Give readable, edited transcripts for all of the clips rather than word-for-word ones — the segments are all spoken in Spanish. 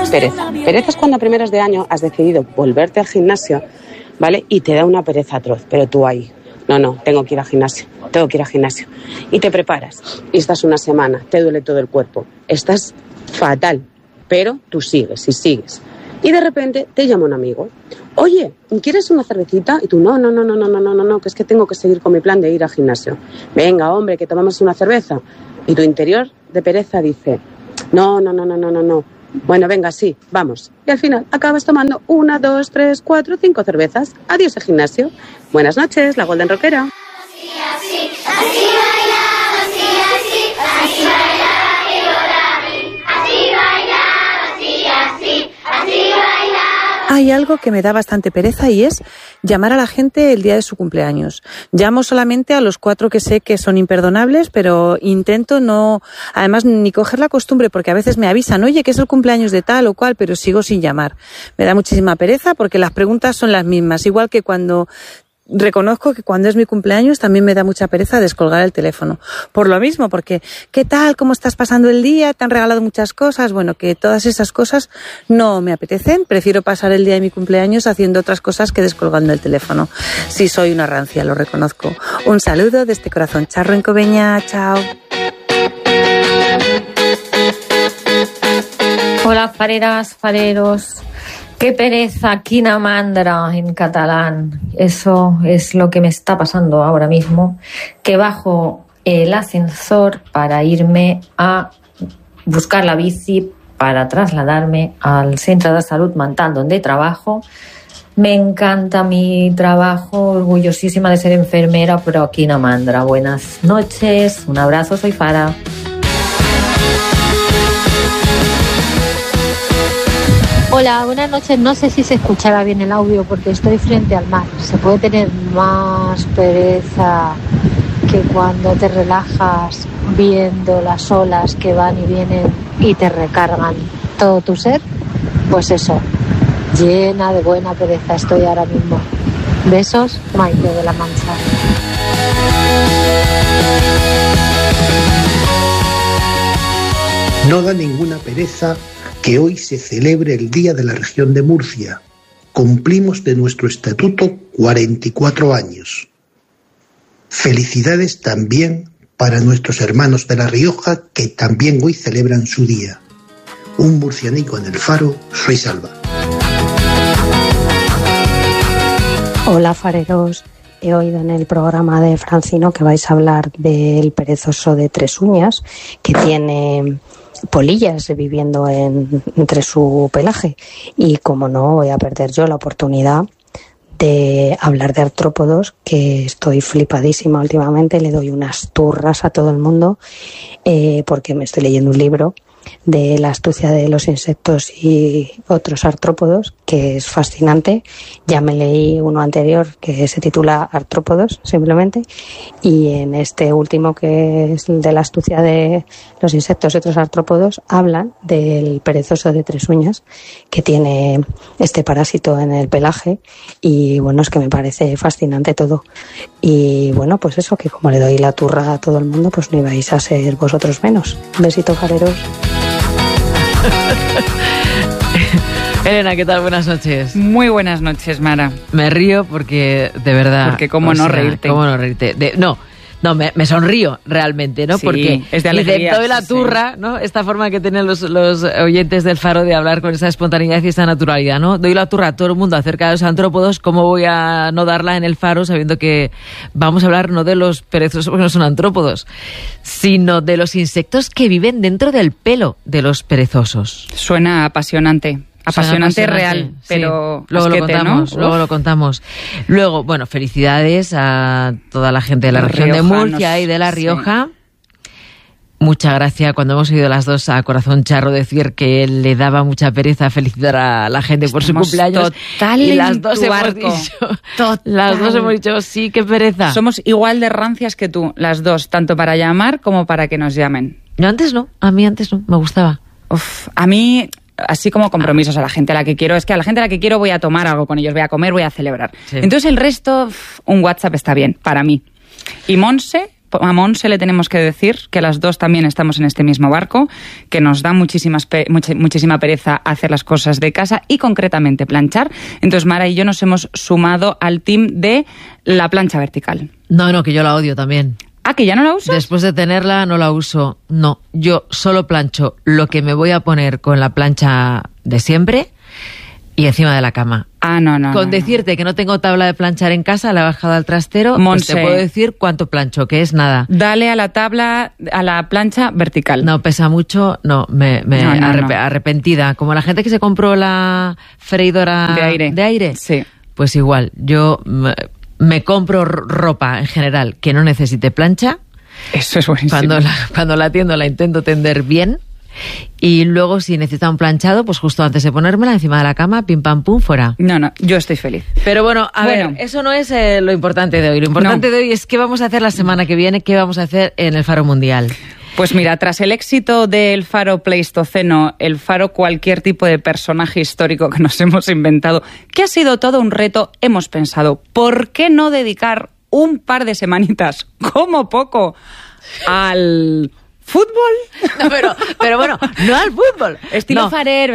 Pereza. Pereza es cuando a primeros de año has decidido volverte al gimnasio, ¿vale? Y te da una pereza atroz, pero tú ahí, no, tengo que ir al gimnasio. Y te preparas, y estás una semana, te duele todo el cuerpo, estás fatal, pero tú sigues y sigues. Y de repente te llama un amigo. Oye, ¿quieres una cervecita? Y tú, no, que es que tengo que seguir con mi plan de ir al gimnasio. Venga, hombre, que tomamos una cerveza. Y tu interior de pereza dice, no. Bueno, venga, sí, vamos. Y al final acabas tomando 1, 2, 3, 4, 5 cervezas. Adiós al gimnasio. Buenas noches, la Golden Rockera. Así bailaba, así bailaba, que lloraba. Así bailaba. Hay algo que me da bastante pereza y es llamar a la gente el día de su cumpleaños. Llamo solamente a los 4 que sé que son imperdonables, pero intento no, además ni coger la costumbre, porque a veces me avisan, oye, que es el cumpleaños de tal o cual, pero sigo sin llamar. Me da muchísima pereza porque las preguntas son las mismas, igual que cuando reconozco que cuando es mi cumpleaños también me da mucha pereza descolgar el teléfono. Por lo mismo, porque ¿qué tal? ¿Cómo estás pasando el día? ¿Te han regalado muchas cosas? Bueno, que todas esas cosas no me apetecen. Prefiero pasar el día de mi cumpleaños haciendo otras cosas que descolgando el teléfono. Sí, soy una rancia, lo reconozco. Un saludo desde Corazón Charro en Coveña. Chao. Hola, fareras, fareros. Qué pereza, quina mandra en catalán. Eso es lo que me está pasando ahora mismo, que bajo el ascensor para irme a buscar la bici para trasladarme al centro de salud mental donde trabajo. Me encanta mi trabajo, orgullosísima de ser enfermera, pero quina mandra. Buenas noches, un abrazo, soy Fara. Hola, buenas noches. No sé si se escuchará bien el audio porque estoy frente al mar. Se puede tener más pereza que cuando te relajas viendo las olas que van y vienen y te recargan todo tu ser. Pues eso, llena de buena pereza estoy ahora mismo. Besos, Maite de la Mancha. No da ninguna pereza que hoy se celebre el Día de la Región de Murcia. Cumplimos de nuestro estatuto 44 años. Felicidades también para nuestros hermanos de La Rioja que también hoy celebran su día. Un murcianico en el Faro, soy Salva. Hola fareros, he oído en el programa de Francino que vais a hablar del perezoso de 3 uñas que tiene polillas viviendo entre su pelaje y como no voy a perder yo la oportunidad de hablar de artrópodos, que estoy flipadísima últimamente, le doy unas turras a todo el mundo porque me estoy leyendo un libro de la astucia de los insectos y otros artrópodos, que es fascinante. Ya me leí uno anterior que se titula Artrópodos, simplemente, y en este último, que es el de la astucia de los insectos y otros artrópodos, hablan del perezoso de 3 uñas, que tiene este parásito en el pelaje, y bueno, es que me parece fascinante todo. Y bueno, pues eso, que como le doy la turra a todo el mundo, pues no ibais a ser vosotros menos. Un besito, fareros. Elena, ¿qué tal? Buenas noches. Muy buenas noches, Mara. Me río porque, de verdad... Porque cómo no reírte. ¿Cómo no reírte? No, me sonrío realmente, ¿no? Sí, porque es de alegría, doy la turra, ¿no? Esta forma que tienen los oyentes del Faro de hablar con esa espontaneidad y esa naturalidad, ¿no? Doy la turra a todo el mundo acerca de los antrópodos. ¿Cómo voy a no darla en el Faro sabiendo que vamos a hablar no de los perezosos, porque no son antrópodos, sino de los insectos que viven dentro del pelo de los perezosos? Suena apasionante. Apasionante real, pero sí. Luego lo contamos. Luego, bueno, felicidades a toda la gente de la región de Murcia y de La Rioja. Sí. Mucha gracia cuando hemos oído las dos a Corazón Charro decir que le daba mucha pereza felicitar a la gente por su cumpleaños. Total, y las dos hemos dicho, sí, qué pereza. Somos igual de rancias que tú, las dos, tanto para llamar como para que nos llamen. A mí antes no, me gustaba. A mí... Así como compromisos a la gente a la que quiero. Es que a la gente a la que quiero voy a tomar algo con ellos, voy a comer, voy a celebrar. Sí. Entonces el resto, un WhatsApp está bien, para mí. Y Monse a Monse le tenemos que decir que las dos también estamos en este mismo barco, que nos da muchísima pereza hacer las cosas de casa y concretamente planchar. Entonces Mara y yo nos hemos sumado al team de la plancha vertical. No, que yo la odio también. ¿Ah, que ya no la usas? Después de tenerla no la uso. No, yo solo plancho lo que me voy a poner con la plancha de siempre y encima de la cama. Ah, no. Con decirte que no tengo tabla de planchar en casa, la he bajado al trastero, Monse, pues te puedo decir cuánto plancho, que es nada. Dale a la tabla, a la plancha vertical. No, pesa mucho, arrepentida. Como la gente que se compró la freidora de aire. Sí. Pues igual, yo me compro ropa en general que no necesite plancha. Eso es buenísimo. Cuando la tiendo la intento tender bien. Y luego si necesita un planchado, pues justo antes de ponérmela encima de la cama, pim pam pum, fuera. No, yo estoy feliz. Pero bueno, a ver, eso no es lo importante de hoy. Lo importante de hoy es qué vamos a hacer la semana que viene, qué vamos a hacer en el Faro Mundial. Pues mira, tras el éxito del Faro Pleistoceno, el Faro cualquier tipo de personaje histórico que nos hemos inventado, que ha sido todo un reto, hemos pensado, ¿por qué no dedicar un par de semanitas, como poco, al ¿fútbol? No, pero bueno, no al fútbol. Estilo farero.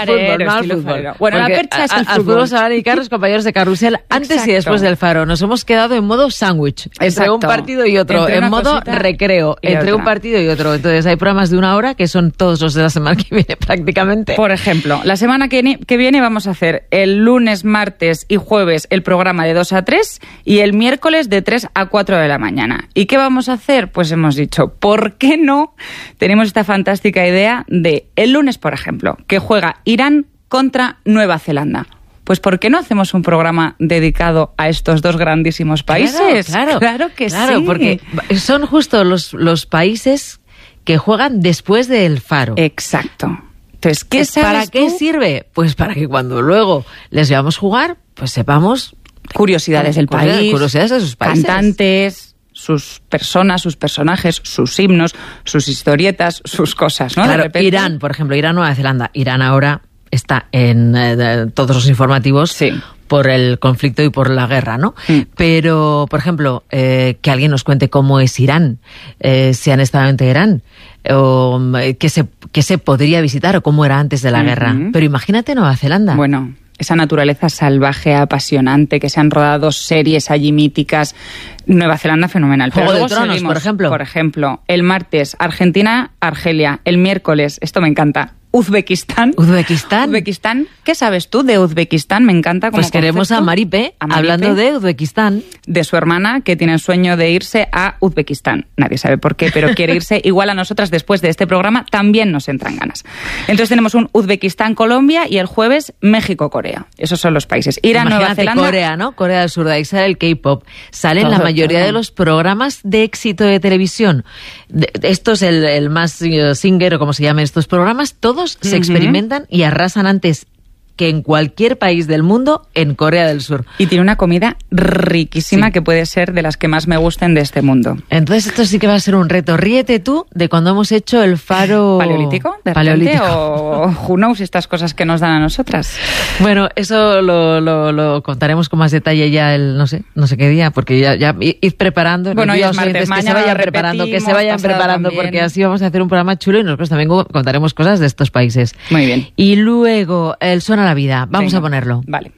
Bueno, la percha es el fútbol. Al fútbol se van a dedicar los compañeros de Carrusel antes y después del Faro. Nos hemos quedado en modo sándwich, entre un partido y otro, en modo recreo, entre un partido y otro. Entonces hay programas de 1 hora que son todos los de la semana que viene prácticamente. Por ejemplo, la semana que viene vamos a hacer el lunes, martes y jueves el programa de 2 a 3 y el miércoles de 3 a 4 de la mañana. ¿Y qué vamos a hacer? Pues hemos dicho, ¿por qué no? Tenemos esta fantástica idea de el lunes, por ejemplo, que juega Irán contra Nueva Zelanda. Pues ¿por qué no hacemos un programa dedicado a estos dos grandísimos países? Claro que sí. Porque son justo los países que juegan después del Faro. Exacto. Entonces, ¿para qué sirve? Pues para que cuando luego les veamos jugar, pues sepamos curiosidades del país, curiosidades de sus países, cantantes, sus personas, sus personajes, sus himnos, sus historietas, sus cosas, ¿no? Claro, Irán, por ejemplo, Nueva Zelanda. Irán ahora está en todos los informativos por el conflicto y por la guerra, ¿no? Pero, por ejemplo, que alguien nos cuente cómo es Irán, si han estado en Teherán, o qué se podría visitar o cómo era antes de la guerra. Pero imagínate Nueva Zelanda. Bueno, esa naturaleza salvaje, apasionante, que se han rodado series allí míticas. Nueva Zelanda, fenomenal. Juego de Tronos, por ejemplo. Por ejemplo, el martes, Argentina, Argelia. El miércoles, esto me encanta, Uzbekistán. ¿Qué sabes tú de Uzbekistán? Me encanta como pues queremos a Maripe hablando de Uzbekistán. De su hermana, que tiene el sueño de irse a Uzbekistán. Nadie sabe por qué, pero quiere irse. Igual a nosotras, después de este programa, también nos entran ganas. Entonces tenemos un Uzbekistán-Colombia y el jueves México-Corea. Esos son los países. Nueva Zelanda. Corea, ¿no? Corea del Sur, de ahí sale el K-pop. Salen la mayoría de los programas de éxito de televisión. Esto es el más singer, o como se llaman estos programas, todos se experimentan y arrasan antes que en cualquier país del mundo en Corea del Sur. Y tiene una comida riquísima que puede ser de las que más me gusten de este mundo. Entonces esto sí que va a ser un reto. Ríete tú de cuando hemos hecho el Faro paleolítico, o who knows, estas cosas que nos dan a nosotras. Bueno, eso lo contaremos con más detalle ya no sé qué día, porque ya id preparando. Bueno, ya es martes, mañana que se vayan preparando, porque así vamos a hacer un programa chulo y nosotros también contaremos cosas de estos países. Muy bien. Y luego el Suena la Vida. Vamos a ponerlo. Vale.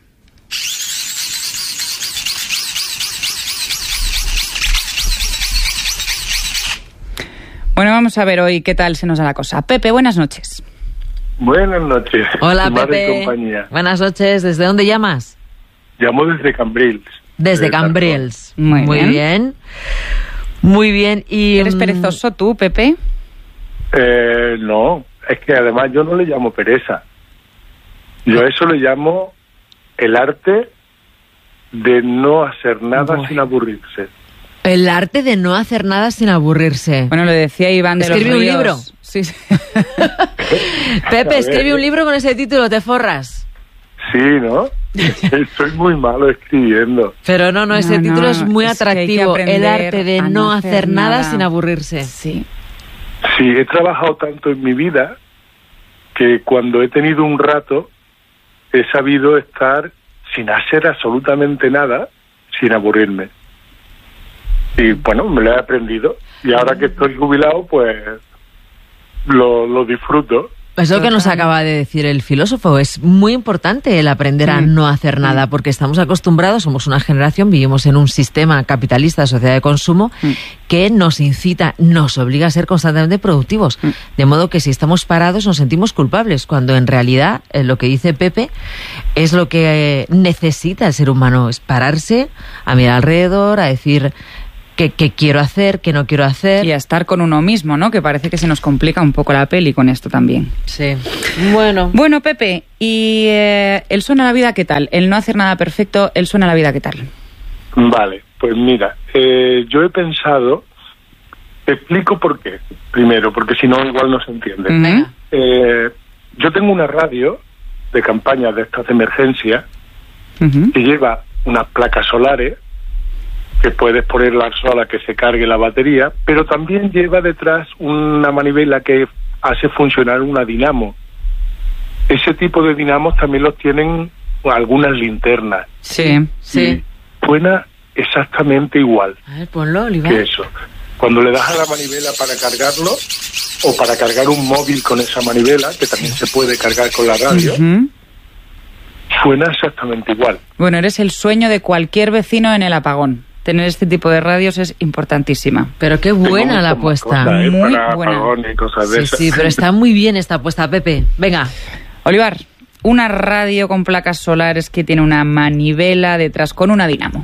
Bueno, vamos a ver hoy qué tal se nos da la cosa. Pepe, buenas noches. Buenas noches. Hola, Pepe. Buenas noches. ¿Desde dónde llamas? Llamo desde Cambrils. Desde Cambrils. Muy bien. Muy bien. Y ¿eres perezoso tú, Pepe? No, es que además yo no le llamo pereza. Yo a eso le llamo el arte de no hacer nada sin aburrirse. El arte de no hacer nada sin aburrirse. Bueno, lo decía Iván de los Ríos. ¿Escribe un libro? Sí. Pepe, escribe un libro con ese título, te forras. Sí, ¿no? Soy muy malo escribiendo. Pero no, ese título es muy atractivo. El arte de no hacer nada sin aburrirse. Sí. Sí, he trabajado tanto en mi vida que cuando he tenido un rato he sabido estar sin hacer absolutamente nada, sin aburrirme. Y bueno, me lo he aprendido. Y ahora que estoy jubilado, pues lo disfruto. Es lo que nos acaba de decir el filósofo. Es muy importante el aprender a no hacer nada, porque estamos acostumbrados, somos una generación, vivimos en un sistema capitalista de sociedad de consumo que nos incita, nos obliga a ser constantemente productivos. De modo que si estamos parados nos sentimos culpables, cuando en realidad lo que dice Pepe es lo que necesita el ser humano, es pararse, a mirar alrededor, a decir qué quiero hacer, qué no quiero hacer. Y a estar con uno mismo, ¿no? Que parece que se nos complica un poco la peli con esto también. Sí. Bueno, Pepe, ¿y el sueño a la vida qué tal? El no hacer nada perfecto, el sueño a la vida qué tal? Vale, pues mira, yo he pensado, te explico por qué. Primero, porque si no igual no se entiende. Yo tengo una radio de campañas de estas de emergencia que lleva unas placas solares que puedes ponerla sola que se cargue la batería, pero también lleva detrás una manivela que hace funcionar una dinamo. Ese tipo de dinamos también los tienen algunas linternas. Sí. Y suena exactamente igual. A ver, ponlo, Oliver. Que eso. Cuando le das a la manivela para cargarlo, o para cargar un móvil con esa manivela, que también se puede cargar con la radio, suena exactamente igual. Bueno, eres el sueño de cualquier vecino en el apagón. Tener este tipo de radios es importantísima. Pero qué buena la apuesta. Muy para buena. apagón y cosas de esas. Sí, pero está muy bien esta apuesta, Pepe. Venga. Olivar, una radio con placas solares que tiene una manivela detrás con una dinamo.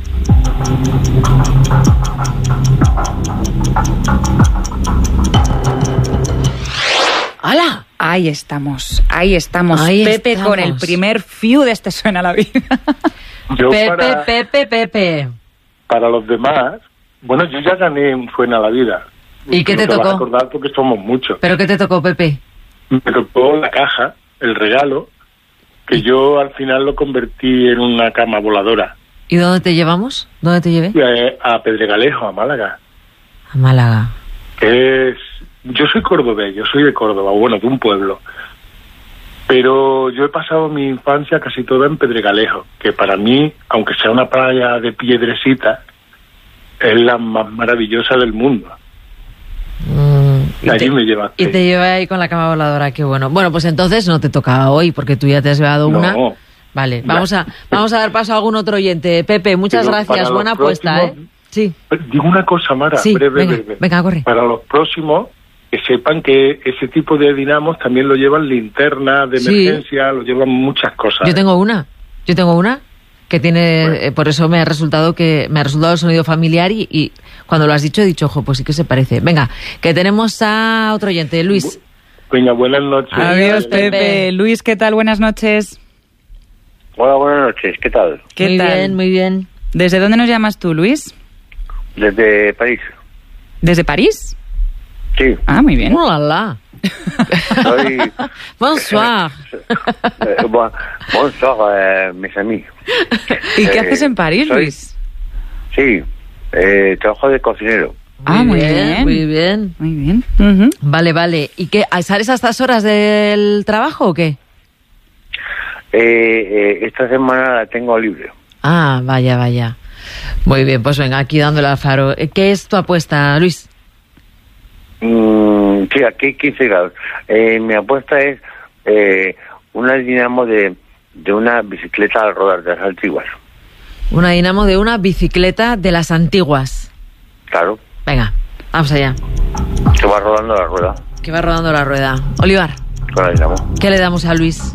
¡Hala! Ahí estamos. Pepe con el primer fiu de este Suena la Vida. Yo Pepe. Para los demás, bueno, yo ya gané un Suena la Vida. ¿Y qué te No tocó? vas a acordar porque somos muchos. ¿Pero qué te tocó, Pepe? Me tocó la caja, el regalo, que yo al final lo convertí en una cama voladora. ¿Y dónde te llevamos? ¿Dónde te llevé? A Pedregalejo, a Málaga. A Málaga. Yo soy cordobés, yo soy de Córdoba, bueno, de un pueblo. Pero yo he pasado mi infancia casi toda en Pedregalejo, que para mí, aunque sea una playa de piedrecita, es la más maravillosa del mundo. Y allí me llevaste. Y te llevé ahí con la cama voladora, qué bueno. Bueno, pues entonces no te toca hoy, porque tú ya te has llevado una. Vale, vamos a dar paso a algún otro oyente. Pepe, muchas gracias, buena apuesta, Sí. Digo una cosa, Mara, sí, breve. Venga, corre. Para los próximos, que sepan que ese tipo de dinamos también lo llevan linternas de emergencia, lo llevan muchas cosas. Yo tengo una que tiene, por eso me ha resultado el sonido familiar y cuando lo has dicho he dicho, ojo, pues sí que se parece. Venga, que tenemos a otro oyente, Luis. Venga, buenas noches. Adiós, Pepe. Luis, ¿qué tal? Buenas noches. Hola, buenas noches. ¿Qué tal? ¿Qué tal? Bien, muy bien. ¿Desde dónde nos llamas tú, Luis? Desde París. ¿Desde París? Sí. Ah, muy bien. ¡Hola! Soy... Bonsoir. Bonsoir, mis amigos. ¿Y qué haces en París, Luis? Sí, trabajo de cocinero. Muy bien. Vale. ¿Y qué? ¿Sales a estas horas del trabajo o qué? Esta semana la tengo libre. Ah, vaya. Muy bien, pues venga, aquí dándole al faro. ¿Qué es tu apuesta, Luis? Sí, aquí 15 grados. Mi apuesta es una dinamo de una bicicleta al rodar de las antiguas. Una dinamo de una bicicleta de las antiguas. Claro. Venga, vamos allá. Que va rodando la rueda. Que va rodando la rueda. Olivar. Con la dinamo. ¿Qué le damos a Luis?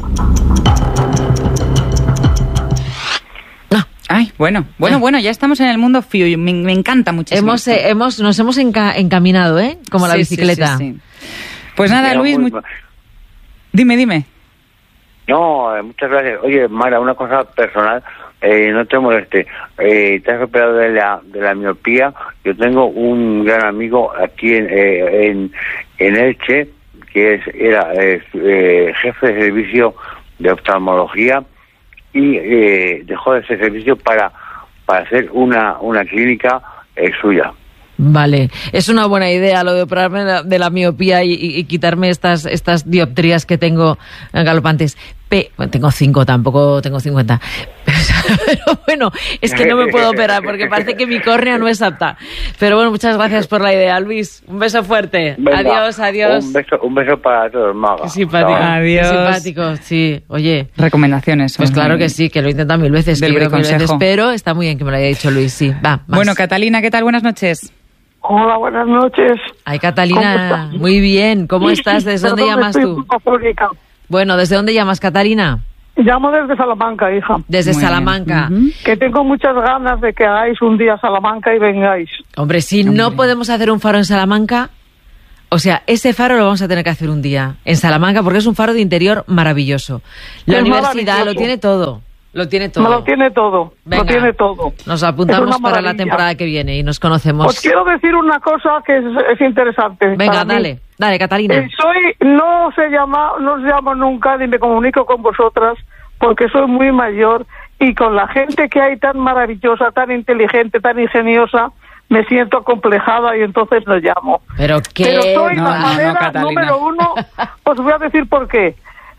Ay, bueno, ya estamos en el mundo FIU. Me encanta muchísimo. Nos hemos encaminado, como la bicicleta. Sí. Pues nada, Luis, dime. No, muchas gracias. Oye, Mara, una cosa personal, no te moleste. Te has operado de la miopía. Yo tengo un gran amigo aquí en Elche, que era jefe de servicio de oftalmología, y dejó ese servicio para hacer una clínica suya. Vale, es una buena idea lo de operarme de la miopía y quitarme estas dioptrías que tengo galopantes. Bueno, tengo 5, tampoco tengo 50. Pero bueno, es que no me puedo operar porque parece que mi córnea no es apta. Pero bueno, muchas gracias por la idea, Luis. Un beso fuerte. Venga, adiós. Un beso para todos, Maga. Qué simpático. Adiós. Qué simpático, sí. Oye. Recomendaciones. Pues claro que sí, que lo he intentado 1000 veces. Del que yo 1000 veces, consejo. pero está muy bien que me lo haya dicho Luis, sí. Va, más. Bueno, Catalina, ¿qué tal? Buenas noches. Hola, buenas noches. Ay, Catalina, muy bien. ¿Cómo estás? ¿Desde dónde llamas tú? Bueno, ¿desde dónde llamas, Catalina? Llamo desde Salamanca, hija. Desde Salamanca. Que tengo muchas ganas de que hagáis un día Salamanca y vengáis. Hombre, si no podemos hacer un faro en Salamanca, o sea, ese faro lo vamos a tener que hacer un día en Salamanca porque es un faro de interior maravilloso. La Es universidad maravilloso. lo tiene todo. Lo tiene todo. Me lo tiene todo. Venga, lo tiene todo. Nos Es apuntamos una para la maravilla. temporada que viene y nos conocemos. Os quiero decir una cosa que es interesante. Venga, para mí. dale, Catalina. No os llamo nunca ni me comunico con vosotras porque soy muy mayor y con la gente que hay tan maravillosa, tan inteligente, tan ingeniosa, me siento acomplejada y entonces no llamo. Pero soy No, la no, manera Catalina. número 1. Os voy a decir por qué.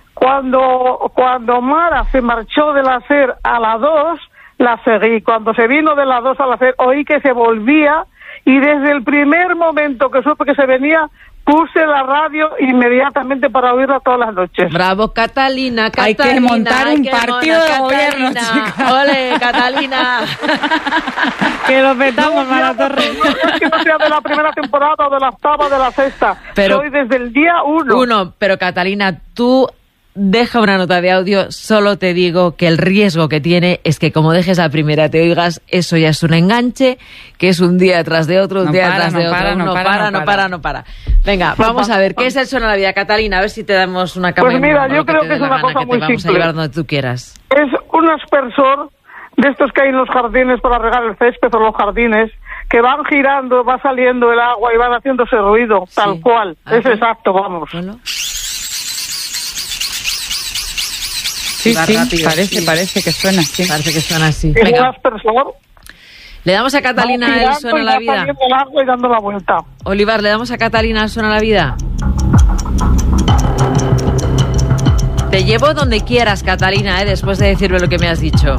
Cuando Mara se marchó de la SER a la 2, la seguí. Cuando se vino de la 2 a la SER, oí que se volvía y desde el primer momento que supe que se venía, puse la radio inmediatamente para oírla todas las noches. Bravo, Catalina. Hay que montar un partido de gobierno, chica. chica. Ole, Catalina. Que lo petamos, Mara Torres. No es que no sea de la primera temporada o de la octava o de la sexta. Pero- Soy desde el día 1. Pero Catalina, tú deja una nota de audio, solo te digo que el riesgo que tiene es que como dejes la primera te oigas, eso ya es un enganche, que es un día tras de otro, un No día para, tras no de otro, para, no no para. Venga, vamos a ver, ¿qué es el Suena la Vida, Catalina? A ver si te damos una cama. Pues mira, o lo yo creo te que dé es la una gana, cosa que te muy vamos a simple. llevar donde tú quieras. Es un aspersor de estos que hay en los jardines para regar el césped o los jardines, que van girando, va saliendo el agua y van haciendo ese ruido, tal cual. Es exacto, vamos. Sí, Va sí, rápido, parece que suena así. Parece que suena así. Es un Venga, aspersor. le damos a Catalina Va el girando Suena y la va Vida. saliendo el agua y dando la vuelta. Olivar, le damos a Catalina el Suena la Vida. Te llevo donde quieras, Catalina, después de decirme lo que me has dicho.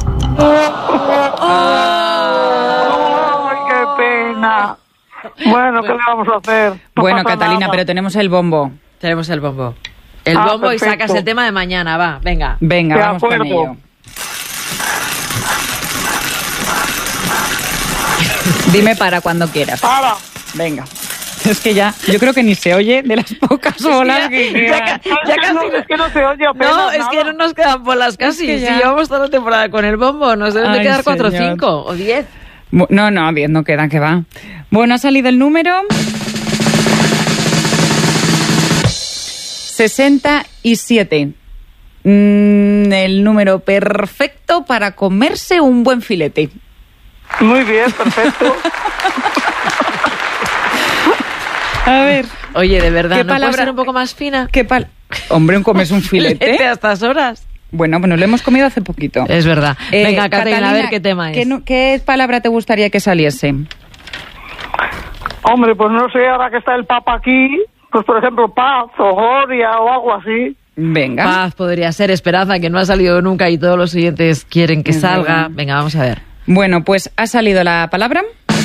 ¡Ay, qué pena! Bueno, ¿qué le vamos a hacer? No Bueno, pasa Catalina, nada. pero tenemos el bombo. Tenemos el bombo. El Ah, bombo perfecto. y sacas el tema de mañana, va, venga. Venga, De vamos con acuerdo. ello. Dime para cuando quieras. Para. Venga. Es que ya, yo creo que ni se oye de las pocas olas que quedan. Es que no se oye apenas No, es nada. que no nos quedan bolas casi. que Si ya- llevamos toda la temporada con el bombo, nos deben de Ay, quedar 4 o señor. 5 o 10. No, 10 no quedan, que va. Bueno, ha salido el número 67. El número perfecto para comerse un buen filete. Muy bien, perfecto. A ver, Oye, de verdad, ¿Qué ¿no puede palabra- ser un poco más fina? Hombre, un comerse un filete. A estas horas. Bueno, lo hemos comido hace poquito. Es verdad. Venga, Catalina, a ver Catalina, qué tema es. ¿Qué palabra te gustaría que saliese? Hombre, pues no sé, ahora que está el Papa aquí, pues por ejemplo, paz o gloria o algo así. Venga. Paz podría ser, esperanza, que no ha salido nunca y todos los oyentes quieren que Es salga. verdad. Venga, vamos a ver. Bueno, pues ha salido la palabra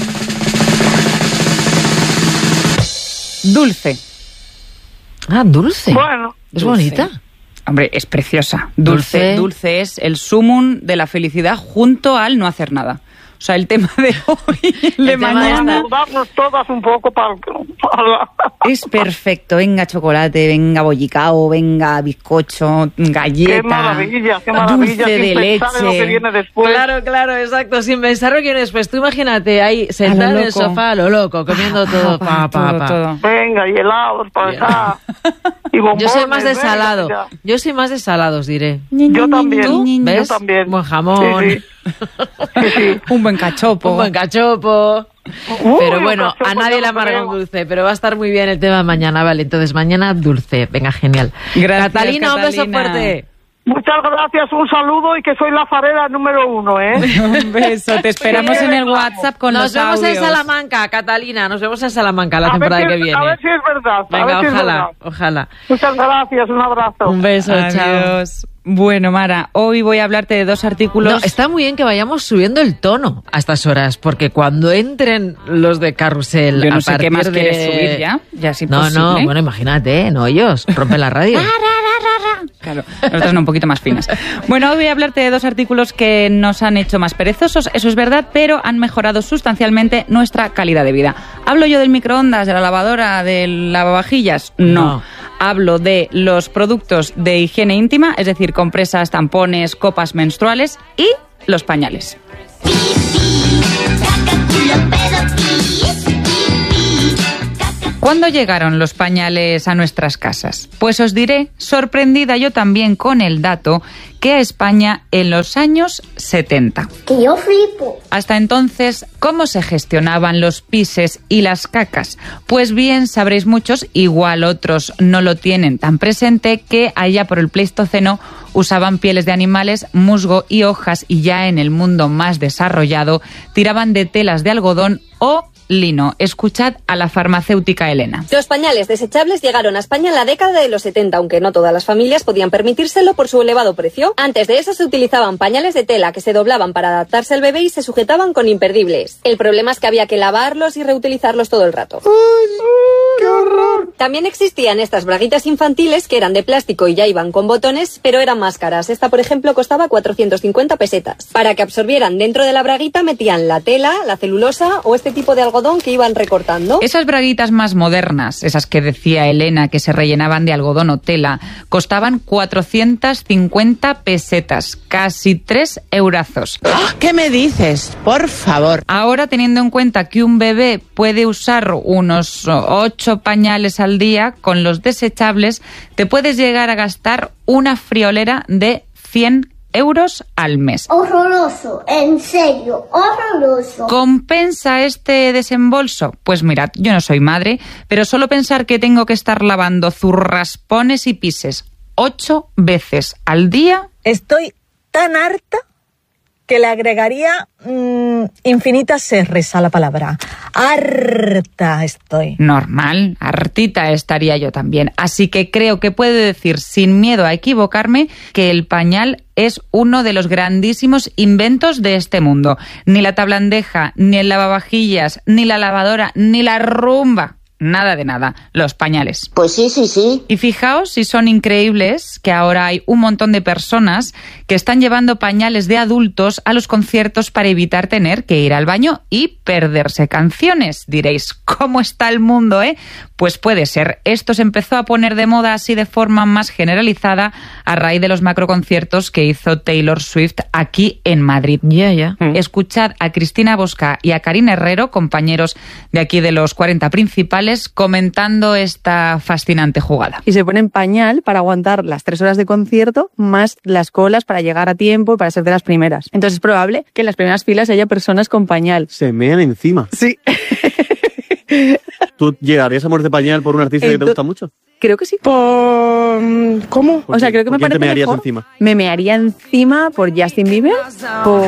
dulce. Ah, dulce. Bueno, Es Dulce. bonita. Hombre, es preciosa. Dulce. Dulce es el sumum de la felicidad junto al no hacer nada. O sea, el tema de hoy, el de tema de mañana, darnos todas un poco para... es perfecto. Venga chocolate, venga bollicao, venga bizcocho, galleta, Qué maravilla, qué maravilla. dulce de sin leche. pensar en lo que viene después. Claro, exacto. Sin pensar lo que viene después. Tú imagínate ahí sentada en el loco. sofá, a lo loco, comiendo todo. todo. Venga, y helados para acá. Y bombones, Yo soy más de venga, salado. ya. Yo soy más de salados, diré. Yo también. ¿Tú? ¿Ves? Yo también. Buen jamón. Sí, sí. Un buen cachopo. Un buen cachopo. Uy, Pero un bueno, cachopo a nadie yo le amarga creo. un dulce, pero va a estar muy bien el tema de mañana, vale. Entonces, mañana dulce. Venga, genial. Gracias, Catalina, un beso Catalina. fuerte. Muchas gracias, un saludo y que soy la farera número 1, ¿eh? Un beso, te esperamos en el WhatsApp con los audios. Nos vemos en Salamanca, Catalina, nos vemos en Salamanca la temporada que viene. A ver si es verdad. Venga, si ojalá. Muchas gracias, un abrazo. Un beso, adiós. Chao. Bueno, Mara, hoy voy a hablarte de 2 artículos. No, está muy bien que vayamos subiendo el tono a estas horas, porque cuando entren los de Carrusel... Yo no sé qué más quieres subir ya es imposible. No, bueno, imagínate, no ellos, rompen la radio. Claro, nosotros no, un poquito más finas. Bueno, hoy voy a hablarte de 2 artículos que nos han hecho más perezosos, eso es verdad, pero han mejorado sustancialmente nuestra calidad de vida. ¿Hablo yo del microondas, de la lavadora, del lavavajillas? No. Hablo de los productos de higiene íntima, es decir, compresas, tampones, copas menstruales y los pañales. ¿Cuándo llegaron los pañales a nuestras casas? Pues os diré, sorprendida yo también con el dato, que a España en los años 70. Que yo flipo. Hasta entonces, ¿cómo se gestionaban los pises y las cacas? Pues bien, sabréis muchos, igual otros no lo tienen tan presente, que allá por el Pleistoceno usaban pieles de animales, musgo y hojas, y ya en el mundo más desarrollado tiraban de telas de algodón o lino. Escuchad a la farmacéutica Elena. Los pañales desechables llegaron a España en la década de los 70, aunque no todas las familias podían permitírselo por su elevado precio. Antes de eso se utilizaban pañales de tela que se doblaban para adaptarse al bebé y se sujetaban con imperdibles. El problema es que había que lavarlos y reutilizarlos todo el rato. ¡Qué horror! También existían estas braguitas infantiles que eran de plástico y ya iban con botones, pero eran más caras. Esta, por ejemplo, costaba 450 pesetas. Para que absorbieran dentro de la braguita metían la tela, la celulosa o este tipo de algodón que iban recortando. Esas braguitas más modernas, esas que decía Elena que se rellenaban de algodón o tela, costaban 450 pesetas, casi 3 eurazos. ¿Qué me dices? Por favor. Ahora, teniendo en cuenta que un bebé puede usar unos 8 pañales al día, con los desechables te puedes llegar a gastar una friolera de 100 euros al mes. Horroroso, en serio, horroroso. ¿Compensa este desembolso? Pues mirad, yo no soy madre, pero solo pensar que tengo que estar lavando zurraspones y pises 8 veces al día. Estoy tan harta que le agregaría infinitas R's a la palabra. Harta estoy. Normal, hartita estaría yo también. Así que creo que puedo decir sin miedo a equivocarme que el pañal es uno de los grandísimos inventos de este mundo. Ni la tablandeja, ni el lavavajillas, ni la lavadora, ni la rumba. Nada de nada, los pañales. Pues sí. Y fijaos si son increíbles que ahora hay un montón de personas que están llevando pañales de adultos a los conciertos para evitar tener que ir al baño y perderse canciones. Diréis, ¿cómo está el mundo, Pues puede ser. Esto se empezó a poner de moda así de forma más generalizada a raíz de los macroconciertos que hizo Taylor Swift aquí en Madrid. Escuchad a Cristina Bosca y a Karina Herrero, compañeros de aquí de los 40 principales, comentando esta fascinante jugada. Y se ponen pañal para aguantar las 3 horas de concierto, más las colas para llegar a tiempo y para ser de las primeras. Entonces es probable que en las primeras filas haya personas con pañal. Se mean encima. Sí. ¿Tú llegarías a morir de pañal por un artista que te gusta mucho? Creo que sí. ¿Cómo? O sea, creo que me parece te mearías mejor. Encima? Me mearía encima por Justin Bieber, por...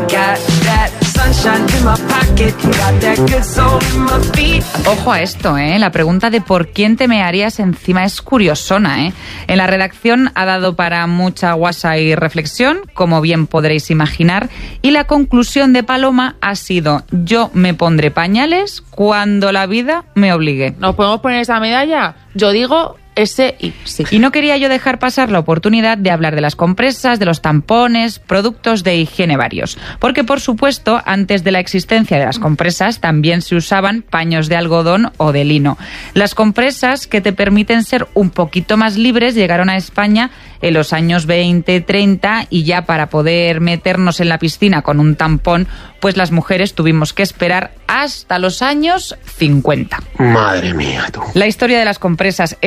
Ojo a esto, La pregunta de por quién te mearías encima es curiosona, En la redacción ha dado para mucha guasa y reflexión, como bien podréis imaginar, y la conclusión de Paloma ha sido: yo me pondré pañales cuando la vida me obligue. ¿Nos podemos poner esa medalla? Yo digo ese y sí. Y no quería yo dejar pasar la oportunidad de hablar de las compresas, de los tampones, productos de higiene varios. Porque, por supuesto, antes de la existencia de las compresas también se usaban paños de algodón o de lino. Las compresas, que te permiten ser un poquito más libres, llegaron a España en los años 20, 30, y ya para poder meternos en la piscina con un tampón, pues las mujeres tuvimos que esperar hasta los años 50. Madre mía, tú. La historia de las compresas es fascinante.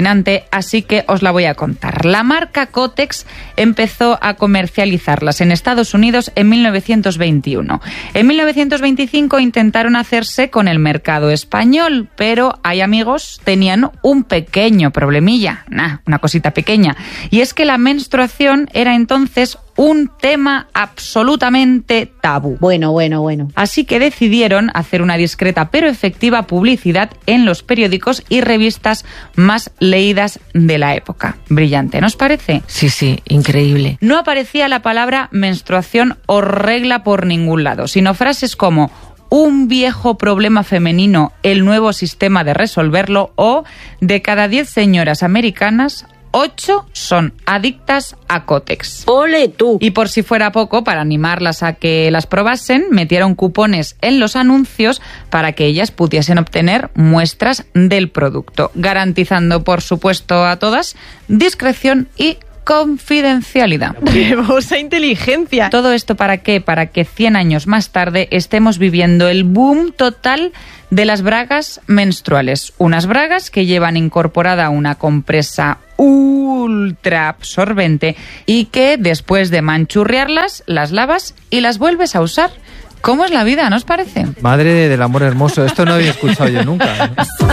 fascinante, así que os la voy a contar. La marca Kotex empezó a comercializarlas en Estados Unidos en 1921. En 1925 intentaron hacerse con el mercado español, pero hay amigos, tenían un pequeño problemilla, una cosita pequeña, y es que la menstruación era entonces un tema absolutamente tabú. Bueno. Así que decidieron hacer una discreta pero efectiva publicidad en los periódicos y revistas más leídas de la época. Brillante, ¿no os parece? Sí, increíble. No aparecía la palabra menstruación o regla por ningún lado, sino frases como un viejo problema femenino, el nuevo sistema de resolverlo, o de cada 10 señoras americanas, 8 son adictas a Kotex. ¡Ole tú! Y por si fuera poco, para animarlas a que las probasen, metieron cupones en los anuncios para que ellas pudiesen obtener muestras del producto, garantizando, por supuesto, a todas discreción y confidencialidad. ¡Hermosa inteligencia! ¿Todo esto para qué? Para que 100 años más tarde estemos viviendo el boom total de las bragas menstruales. Unas bragas que llevan incorporada una compresa ultra absorbente y que después de manchurriarlas, las lavas y las vuelves a usar. ¿Cómo es la vida, no os parece? Madre del amor hermoso, esto no había escuchado yo nunca.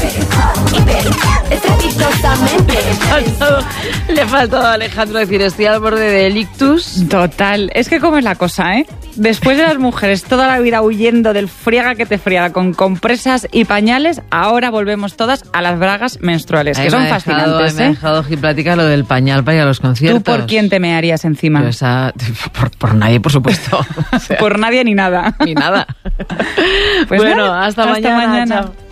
Le ha faltado a Alejandro decir, estoy al borde del ictus. Total, es que cómo es la cosa, ¿eh? Después de las mujeres toda la vida huyendo del friega que te friega con compresas y pañales, ahora volvemos todas a las bragas menstruales, que son fascinantes, Me ha dejado Giplática lo del pañal para ir a los conciertos. ¿Tú por quién te mearías encima? Por nadie, por supuesto. Por nadie ni nada. Ni nada. Pues bueno, nada, hasta mañana. Mañana. Chao.